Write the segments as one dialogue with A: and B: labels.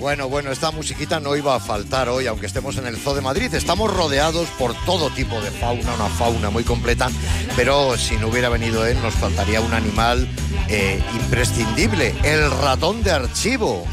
A: Bueno, esta musiquita no iba a faltar hoy, aunque estemos en el Zoo de Madrid. Estamos rodeados por todo tipo de fauna, una fauna muy completa, pero si no hubiera venido él, nos faltaría un animal imprescindible, el ratón de archivo.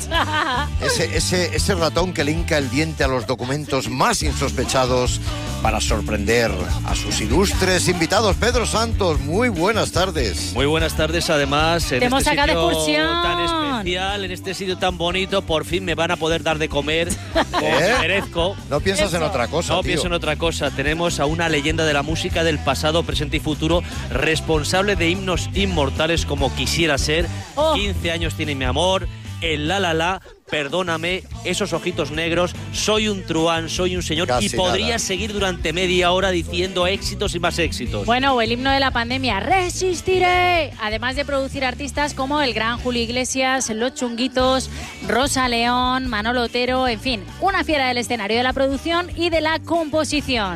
A: Ese ratón que le hinca el diente a los documentos más insospechados para sorprender a sus ilustres invitados. Pedro Santos, muy buenas tardes.
B: Muy buenas tardes, además, en
C: este
B: sitio
C: excursión
B: tan especial, en este sitio tan bonito, por fin me van a poder dar de comer como merezco.
A: No piensas en otra cosa,
B: No
A: tío.
B: pienso en otra cosa. Tenemos a una leyenda de la música del pasado, presente y futuro, responsable de himnos inmortales como Quisiera Ser, 15 años tiene mi amor, el La La La, Perdóname, Esos ojitos negros, Soy un truán, Soy un señor.
A: Casi
B: y podría
A: nada.
B: seguir durante media hora diciendo éxitos y más éxitos.
C: Bueno, o el himno de la pandemia, Resistiré. Además de producir artistas como el gran Julio Iglesias, Los Chunguitos, Rosa León, Manolo Otero, en fin, una fiera del escenario, de la producción y de la composición.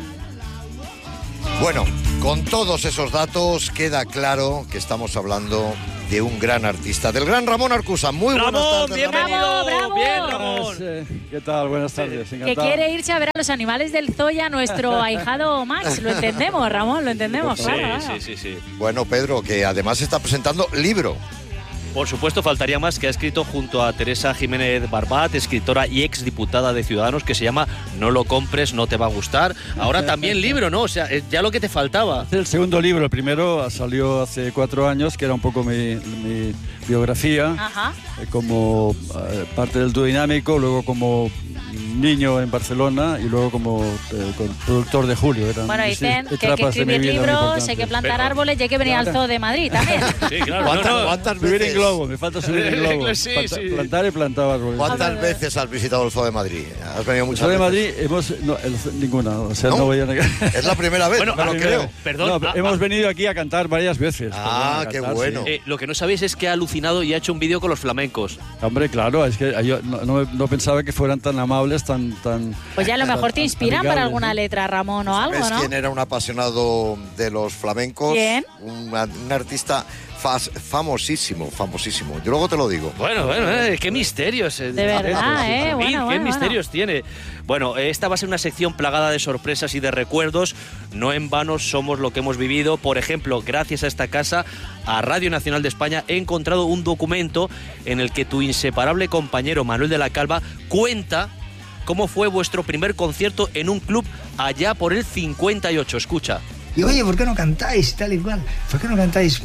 A: Bueno, con todos esos datos queda claro que estamos hablando de un gran artista, del gran Ramón Arcusa. Muy buenas
B: Ramón,
A: tardes,
B: bienvenido.
C: Bravo.
B: Bien, Ramón.
D: ¿Qué tal? Buenas tardes.
C: Que
D: Encantado.
C: quiere irse a ver a los animales del zoo y a nuestro ahijado Max. Lo entendemos, Ramón, lo entendemos, claro.
B: Sí.
A: Bueno, Pedro, que además está presentando libro.
B: Por supuesto, faltaría más, que ha escrito junto a Teresa Jiménez Barbat, escritora y exdiputada de Ciudadanos, que se llama No lo compres, no te va a gustar. Ahora también libro, ¿no? O sea, ya lo que te faltaba.
D: Es el segundo libro. El primero salió hace 4 años, que era un poco mi biografía,
C: Ajá.
D: como parte del dúo dinámico, luego como niño en Barcelona y luego como productor de Julio. Eran
C: Bueno, dicen que hay que
D: etapas de mi
C: escribir
D: vida muy
C: libros,
D: importantes.
C: hay que plantar árboles y hay que venir al zoo de Madrid también.
B: Sí, claro.
A: ¿Cuántas
D: Subir en
A: veces,
D: globo, me falta subir en globo.
B: Sí, sí.
D: Plantar y plantar árboles.
A: ¿cuántas veces has visitado el Zoo de Madrid? ¿Has venido
D: El
A: muchas
D: Zoo de
A: veces?
D: Madrid ninguna, o sea,
A: ¿No?
D: no voy a negar.
A: Es la primera vez,
B: Bueno,
A: no me lo creo.
B: Perdón.
D: No, hemos venido aquí a cantar varias veces.
A: Ah,
D: Perdón, a
A: qué
D: cantar,
A: bueno.
D: sí.
B: Lo que no sabéis es que ha alucinado y ha hecho un vídeo con los flamencos.
D: Hombre, claro, es que yo no pensaba que fueran tan amables, tan
C: Pues ya a lo mejor te inspiran para
D: amigables,
C: alguna
D: ¿no?
C: letra, Ramón, o algo,
A: ¿Sabes
C: ¿no?
A: quién era un apasionado de los flamencos?
C: ¿Quién?
A: Un artista famosísimo. Yo luego te lo digo.
B: Bueno, qué misterios.
C: De verdad, bueno,
B: qué
C: bueno.
B: misterios tiene. Bueno, esta va a ser una sección plagada de sorpresas y de recuerdos. No en vano somos lo que hemos vivido. Por ejemplo, gracias a esta casa, a Radio Nacional de España, he encontrado un documento en el que tu inseparable compañero Manuel de la Calva cuenta cómo fue vuestro primer concierto en un club allá por el 58. Escucha.
E: Y oye, ¿por qué no cantáis? Tal y cual. ¿Por qué no cantáis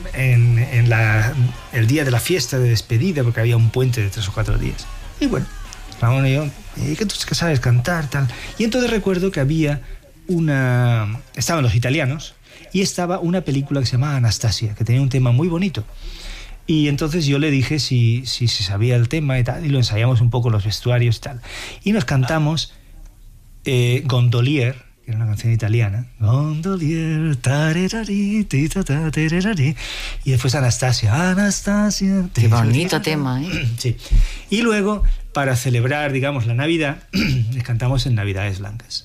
E: el día de la fiesta de despedida? Porque había un puente de 3 o 4 días. Y bueno, Ramón y yo, ¿y qué tú que sabes cantar? Tal. Y entonces recuerdo que había estaban los italianos y estaba una película que se llamaba Anastasia, que tenía un tema muy bonito. Y entonces yo le dije si se sabía el tema y tal, y lo ensayamos un poco los vestuarios y tal. Y nos cantamos Gondolier, que era una canción italiana. Gondolier, tarerari, titata, tererari. Y después Anastasia.
F: Qué bonito tema, ¿eh?
E: Sí. Y luego, para celebrar, digamos, la Navidad, les cantamos en Navidades Blancas.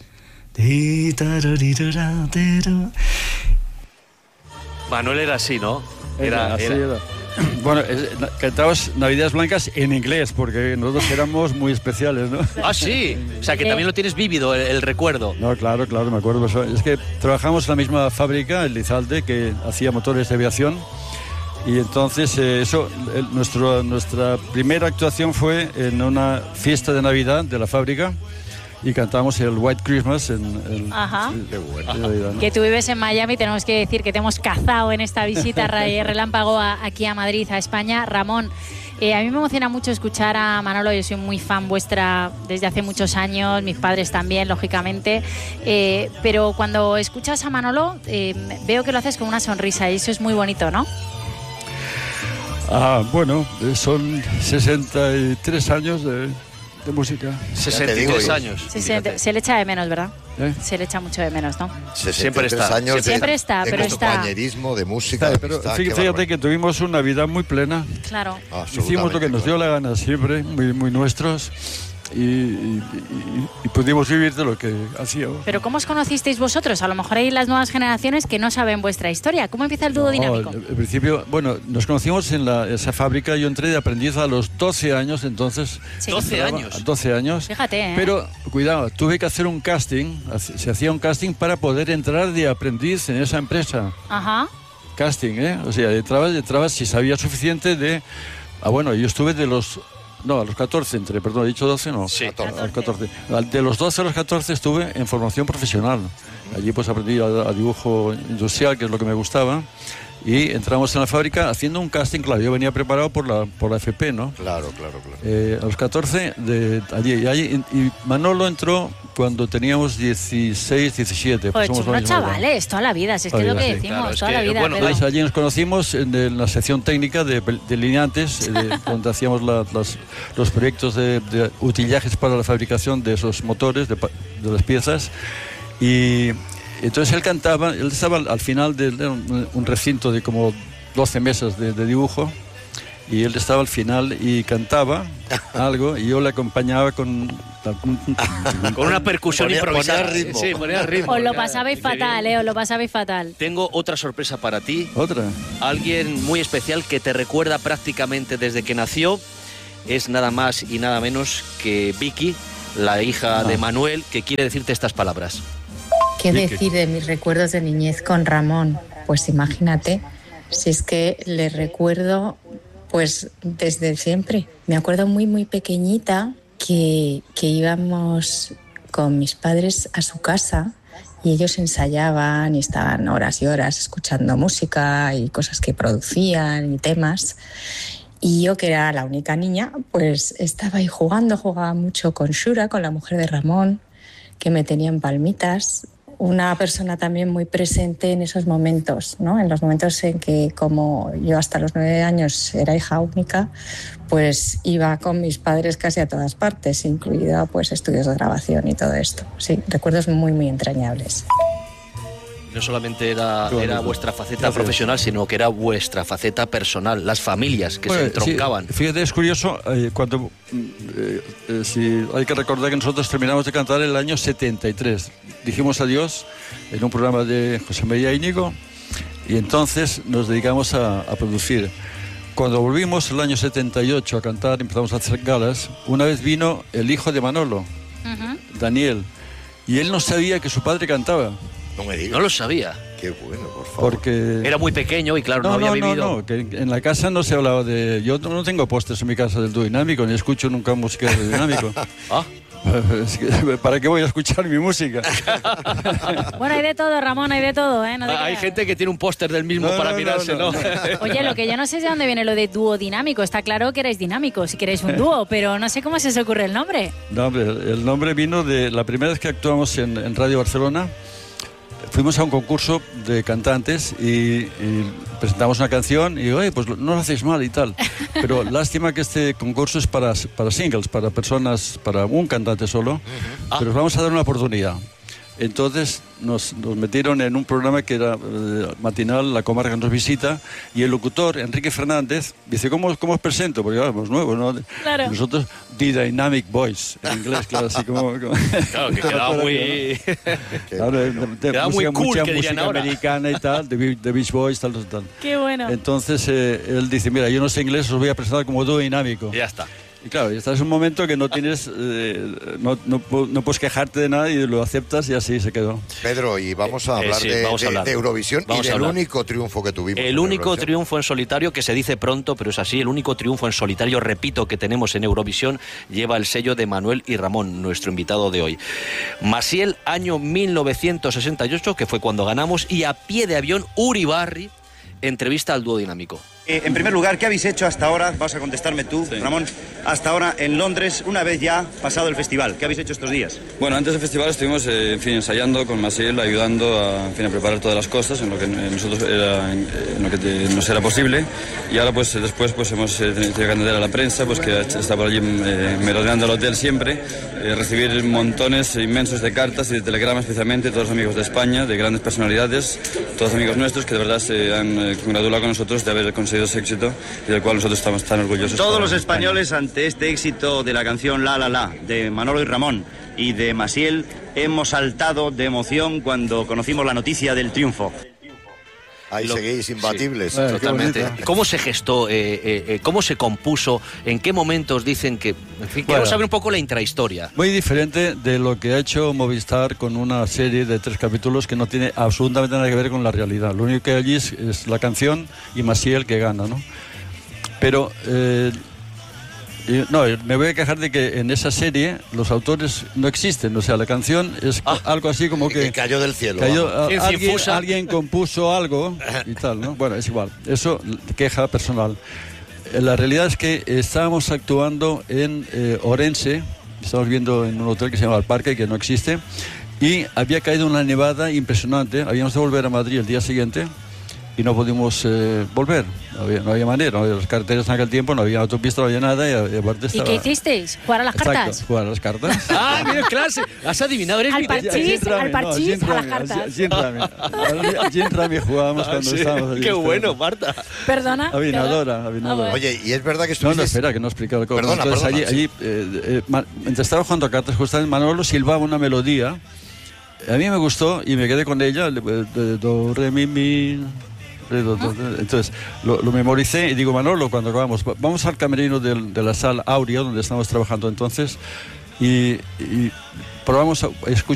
B: Manuel era así, ¿no?
D: Así era. Bueno, cantamos Navidades Blancas en inglés, porque nosotros éramos muy especiales, ¿no?
B: Ah, sí. O sea, que también lo tienes vívido, el recuerdo.
D: No, claro, me acuerdo. Es que trabajamos en la misma fábrica, en Lizalde, que hacía motores de aviación. Y entonces nuestra primera actuación fue en una fiesta de Navidad de la fábrica. Y cantamos el White Christmas
C: Ajá.
A: Qué bueno.
D: Navidad, ¿no?
C: Que tú vives en Miami, tenemos que decir que te hemos cazado en esta visita relámpago aquí a Madrid, a España. Ramón, a mí me emociona mucho escuchar a Manolo, yo soy muy fan vuestra desde hace muchos años, mis padres también, lógicamente, pero cuando escuchas a Manolo veo que lo haces con una sonrisa y eso es muy bonito, ¿no?
D: Bueno, son 63 años de música.
B: 63 años.
C: Se le echa de menos, ¿verdad?
D: ¿Eh?
C: Se le echa mucho de menos, ¿no?
B: Siempre está.
A: Años
C: Siempre está,
A: de
C: pero está.
A: compañerismo, de música, de
D: Pero
A: amistad,
D: fíjate que tuvimos una vida muy plena.
C: Claro.
D: Hicimos lo que nos dio la gana siempre, muy, muy nuestros. y pudimos vivir de lo que hacíamos.
C: Pero ¿cómo os conocisteis vosotros? A lo mejor hay las nuevas generaciones que no saben vuestra historia. ¿Cómo empieza el dúo dinámico?
D: Al principio, bueno, nos conocimos en esa fábrica. Yo entré de aprendiz a los 12 años, entonces...
C: Sí.
B: 12 años.
D: 12 años.
C: Fíjate, ¿eh?
D: Pero, cuidado, tuve que hacer un casting. Se hacía un casting para poder entrar de aprendiz en esa empresa.
C: Ajá.
D: Casting, ¿eh? O sea, entrabas si sabía suficiente de... bueno, yo estuve a los 14 entré, perdón, he dicho 12, no.
B: Sí.
D: A los 14. De los 12 a los 14 estuve en formación profesional. Allí pues aprendí a dibujo industrial, que es lo que me gustaba. Y entramos en la fábrica haciendo un casting, claro, yo venía preparado por la FP, ¿no?
A: Claro.
D: A los 14, y Manolo entró cuando teníamos 16, 17.
C: Pues
D: somos
C: unos
D: la misma edad.
C: chavales, toda la vida, si es que es lo que
D: Sí,
C: decimos,
B: claro, es
C: toda
B: que,
C: la vida.
B: bueno,
C: Pedro.
D: Entonces allí nos conocimos en la sección técnica de delineantes, donde hacíamos los proyectos de utillajes para la fabricación de esos motores, de las piezas. Y entonces él cantaba, él estaba al final de un recinto de como 12 mesas de dibujo, y él estaba al final y cantaba algo, y yo le acompañaba con
B: una percusión
A: Ponía
B: improvisada.
A: ritmo.
B: Sí, ponía ritmo.
C: Os lo pasabais fatal, os lo pasabais fatal.
B: Tengo otra sorpresa para ti.
D: otra.
B: Alguien muy especial que te recuerda prácticamente desde que nació. Es nada más y nada menos que Vicky, la hija de Manuel, que quiere decirte estas palabras.
G: ¿Qué decir de mis recuerdos de niñez con Ramón? Pues imagínate, si es que le recuerdo pues desde siempre. Me acuerdo muy pequeñita que íbamos con mis padres a su casa y ellos ensayaban y estaban horas y horas escuchando música y cosas que producían y temas. Y yo, que era la única niña, pues estaba ahí jugaba mucho con Shura, con la mujer de Ramón, que me tenía en palmitas. Una persona también muy presente en esos momentos, ¿no? En los momentos en que, como yo hasta los 9 años era hija única, pues iba con mis padres casi a todas partes, incluido pues estudios de grabación y todo esto. Sí, recuerdos muy entrañables.
B: No solamente era vuestra faceta
D: Gracias.
B: profesional, sino que era vuestra faceta personal, las familias que se entroncaban.
D: Sí, fíjate, es curioso, cuando si hay que recordar que nosotros terminamos de cantar en el año 73. Dijimos adiós en un programa de José María Íñigo y entonces nos dedicamos a producir. Cuando volvimos el año 78 a cantar, empezamos a hacer galas, una vez vino el hijo de Manolo, Daniel, y él no sabía que su padre cantaba.
A: No me digas.
B: No lo sabía.
A: Qué bueno, por favor.
D: Porque...
B: Era muy pequeño y claro, no había vivido.
D: No, que en la casa no se hablaba de... Yo no tengo pósters en mi casa del dúo dinámico, ni escucho nunca música de dinámico.
B: Ah.
D: Es que, ¿para qué voy a escuchar mi música?
C: Bueno, hay de todo, Ramón, hay de todo, ¿eh? No te
B: Hay
C: creas.
B: gente que tiene un póster del mismo para mirarse, ¿no?
C: Oye, lo que yo no sé es de dónde viene lo de dúo dinámico. Está claro que erais dinámicos, si queréis un dúo, pero no sé cómo se os ocurre el nombre.
D: No, hombre, el nombre vino de la primera vez que actuamos en Radio Barcelona. Fuimos a un concurso de cantantes y presentamos una canción y, oye, pues no lo hacéis mal y tal. Pero lástima que este concurso es para singles, para personas, para un cantante solo. Pero vamos a dar una oportunidad. Entonces nos metieron en un programa que era matinal, La Comarca nos visita, y el locutor, Enrique Fernández, dice, ¿cómo os presento? Porque éramos nuevos, ¿no?
C: Claro.
D: Y nosotros, The Dynamic Voice, en inglés, claro, así como...
B: Claro, que quedaba muy...
D: Claro,
B: Quedaba muy cool,
D: mucha
B: que dirían
D: música
B: ahora.
D: americana y tal, The Beach Boys, tal.
C: Qué bueno.
D: Entonces él dice, mira, yo no sé inglés, os voy a presentar como dúo dinámico.
B: Ya está.
D: Y claro, estás en un momento que no tienes, no puedes quejarte de nada y lo aceptas y así se quedó.
A: Pedro, y vamos a hablar
B: sí,
A: de
B: vamos a hablar.
A: de Eurovisión
B: Vamos
A: y
B: a
A: del
B: hablar.
A: único triunfo que tuvimos.
B: El
A: en
B: único
A: Eurovisión.
B: triunfo en solitario, que se dice pronto, pero es así, el único triunfo en solitario, repito, que tenemos en Eurovisión, lleva el sello de Manuel y Ramón, nuestro invitado de hoy. Masiel, año 1968, que fue cuando ganamos, y a pie de avión, Uribarri entrevista al dúo dinámico.
H: En primer lugar, ¿qué habéis hecho hasta ahora? Vas a contestarme tú, sí. Ramón. Hasta ahora en Londres, una vez ya pasado el festival. ¿Qué habéis hecho estos días?
I: Bueno, antes del festival estuvimos ensayando con Masiel, ayudando a preparar todas las cosas en lo que nosotros nos era posible. Y ahora, pues después, hemos tenido que atender a la prensa, pues que está por allí merodeando el hotel siempre, recibir montones inmensos de cartas y de telegramas, especialmente todos los amigos de España, de grandes personalidades, todos amigos nuestros que de verdad se han congratulado con nosotros de haber conseguido conseguido ese éxito y del cual nosotros estamos tan orgullosos.
H: Todos los españoles ante este éxito de la canción La La La de Manolo y Ramón y de Maciel hemos saltado de emoción cuando conocimos la noticia del triunfo.
A: Ahí seguís imbatibles.
B: Sí, totalmente. ¿Cómo se gestó? ¿Cómo se compuso? ¿En qué momentos dicen que...? En fin, quiero saber un poco la intrahistoria.
D: Muy diferente de lo que ha hecho Movistar con una serie de 3 capítulos que no tiene absolutamente nada que ver con la realidad. Lo único que hay allí es la canción y Maciel que gana, ¿no? Pero... no, me voy a quejar de que en esa serie los autores no existen. O sea, la canción es algo así como que
A: cayó del cielo.
D: Alguien compuso algo y tal, ¿no? Bueno, es igual. Eso, queja personal. La realidad es que estábamos actuando en Orense. Estábamos viendo en un hotel que se llama El Parque, que no existe. Y había caído una nevada impresionante. Habíamos de volver a Madrid el día siguiente. Y no pudimos volver, no había manera, no había las carreteras en aquel tiempo, no había autopista, no había nada y aparte estaba...
C: ¿Y qué hicisteis? ¿Jugar a las cartas?
D: Exacto, jugar a las cartas.
B: ¡Ah, mira, clase! ¿Has adivinado? ¿Eres
C: al parchís, a las cartas.
D: Allí en Rami jugábamos cuando estábamos allí.
B: ¡Qué bueno, Marta!
C: Perdona.
D: Adivinadora.
A: Oye, y es verdad que estuviste...
D: No, espera, que no he explicado cómo.
A: Perdona,
D: entonces, allí mientras estaba jugando a cartas, justamente Manolo silbaba una melodía. A mí me gustó y me quedé con ella, do, re, mi... Entonces lo memoricé y digo, Manolo, cuando acabamos, vamos al camerino de la sala Aurea, donde estamos trabajando entonces, y probamos a escuchar